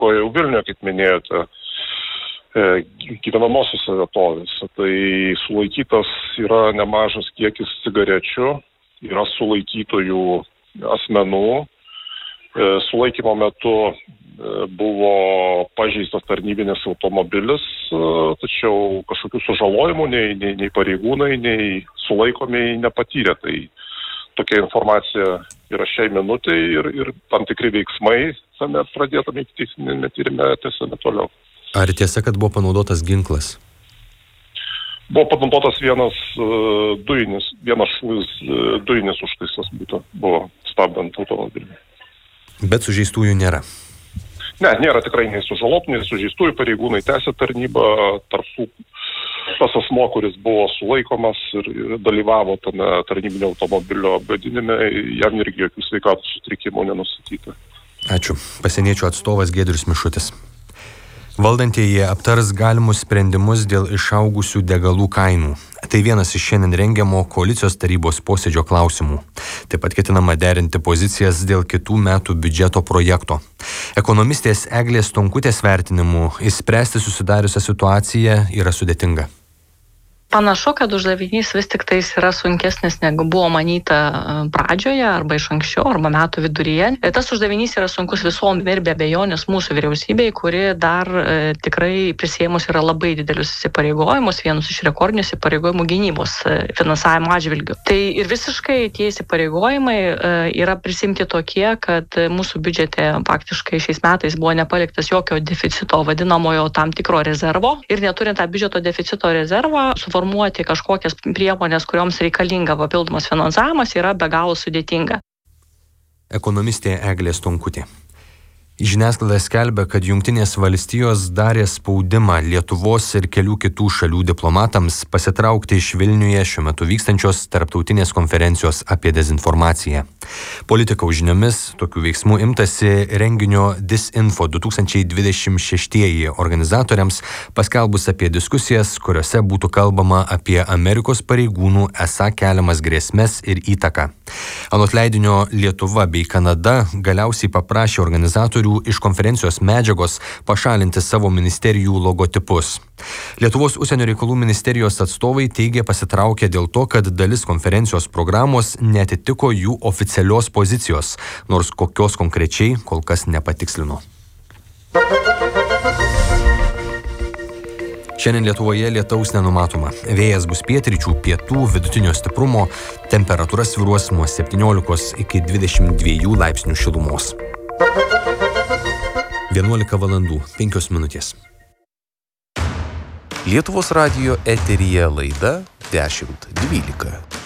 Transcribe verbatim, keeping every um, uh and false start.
o jau Vilniuje, kaip minėjote, gyvenamosiose vietovėse. Tai sulaikytas yra nemažas kiekis cigarečių, yra sulaikytojų asmenų. Sulaikymo metu buvo pažeistas tarnybinis automobilis, tačiau kažkokių sužalojimų nei, nei, nei pareigūnai, nei sulaikomieji nepatyrė. Tai tokia informacija yra šiai minutei ir, ir tam tikri veiksmai tame pradėtame ikiteisminiame tyrime tęsiami toliau. Ar tiesa, kad buvo panaudotas ginklas? Buvo panaudotas vienas uh, dujinis, vienas šūvis uh, dujinis užtaisas būtų, buvo stabdant automobilį. Bet sužeistųjų nėra? Ne, nėra tikrai nei sužalotų, nei sužeistųjų. Pareigūnai tęsia tarnybą. Tarsu tas asmo, kuris buvo sulaikomas ir, ir dalyvavo tame tarnybinio automobilio apgadinime, jam irgi jokių sveikatos sutrikimų nenustatyta. Ačiū. Pasieniečių atstovas Giedrius Mišutis. Valdantieji aptars galimus sprendimus dėl išaugusių degalų kainų. Tai vienas iš šiandien rengiamo koalicijos tarybos posėdžio klausimų. Taip pat ketinama derinti pozicijas dėl kitų metų biudžeto projekto. Ekonomistės Eglės Stonkutės vertinimu išspręsti susidariusią situaciją yra sudėtinga. Panašu, kad uždavinys vis tik tais yra sunkesnis, negu buvo manyta pradžioje, arba iš anksčiau, arba metų viduryje. Tas uždavinys yra sunkus visom ir be abejonės mūsų vyriausybei, kuri dar e, tikrai prisėmus yra labai didelius įsipareigojimus, vienus iš rekordinių įsipareigojimų gynybos e, finansavimo atžvilgių. Tai ir visiškai tie įsipareigojimai e, yra prisimti tokie, kad mūsų biudžete faktiškai šiais metais buvo nepaliktas jokio deficito, vadinamojo tam tikro rezervo, ir neturint tą biudžeto deficito rezervą, formuoti kažkokias priemonės, kurioms reikalinga papildomas finansavimas, yra be galo sudėtinga. Ekonomistė Eglė Stonkutė. Žiniasklaida skelbia, kad Jungtinės valstijos darė spaudimą Lietuvos ir kelių kitų šalių diplomatams pasitraukti iš Vilniuje šiuo metu vykstančios tarptautinės konferencijos apie dezinformaciją. Politikų žiniomis tokių veiksmų imtasi renginio Disinfo du tūkstančiai dvidešimt šeštieji organizatoriams, paskelbus apie diskusijas, kuriuose būtų kalbama apie Amerikos pareigūnų esą keliamas grėsmes ir įtaką. Anot leidinio Lietuva bei Kanada galiausiai paprašė organizatorių iš konferencijos medžiagos pašalinti savo ministerijų logotipus. Lietuvos užsienio reikalų ministerijos atstovai teigė pasitraukę dėl to, kad dalis konferencijos programos neatitiko jų oficialios pozicijos, nors kokios konkrečiai kol kas nepatikslino. Šiandien Lietuvoje lietaus nenumatoma. Vėjas bus pietryčių, pietų, vidutinio stiprumo, temperatūra svyruos nuo septyniolikos iki dvidešimt dviejų laipsnių šilumos. vienuolika valandų penkios minutės. Lietuvos radijo eteryje laida dešimt dvylika.